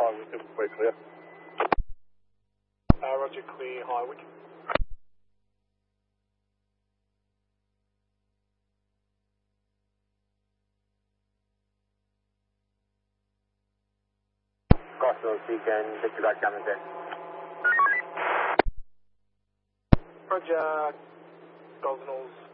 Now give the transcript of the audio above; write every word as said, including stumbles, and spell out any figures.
High Wick, we're clear. Uh, Roger, clear High Wick. Crossroads, you can disregard coming there. Roger, Golden Hills.